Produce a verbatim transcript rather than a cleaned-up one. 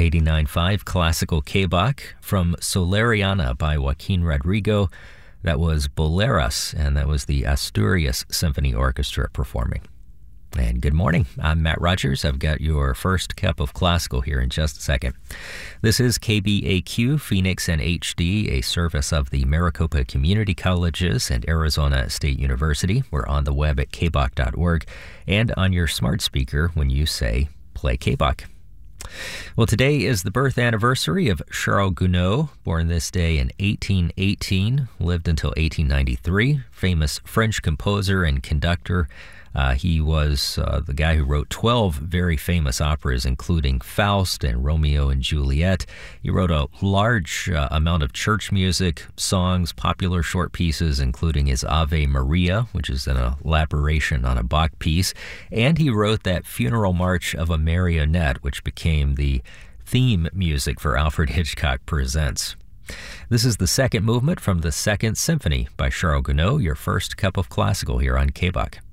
eighty-nine point five Classical K-Bach from Soleriana by Joaquin Rodrigo. That was Boleras, and that was the Asturias Symphony Orchestra performing. And good morning, I'm Matt Rogers. I've got your first cup of classical here in just a second. This is K B A Q, Phoenix and H D, a service of the Maricopa Community Colleges and Arizona State University. We're on the web at k bach dot org and on your smart speaker when you say, play K-Bach. Well, today is the birth anniversary of Charles Gounod, born this day in eighteen eighteen, lived until eighteen ninety-three, famous French composer and conductor. Uh, he was uh, the guy who wrote twelve very famous operas, including Faust and Romeo and Juliet. He wrote a large uh, amount of church music, songs, popular short pieces, including his Ave Maria, which is an elaboration on a Bach piece. And he wrote that funeral march of a marionette, which became the theme music for Alfred Hitchcock Presents. This is the second movement from the Second Symphony by Charles Gounod, your first cup of classical here on K-Bach.